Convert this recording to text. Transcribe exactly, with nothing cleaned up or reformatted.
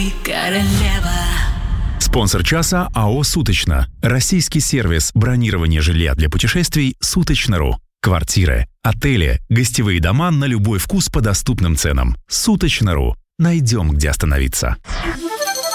Королева. Спонсор часа АО «Суточно». Российский сервис бронирования жилья для путешествий «Суточно.ру». Квартиры, отели, гостевые дома на любой вкус по доступным ценам. «Суточно.ру». Найдем, где остановиться.